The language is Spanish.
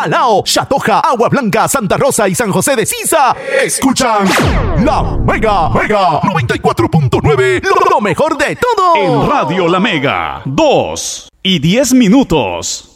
Alao, Chatoja, Agua Blanca, Santa Rosa y San José de Sisa escuchan La Mega 94.9, lo mejor de todo. En Radio La Mega, 2:10.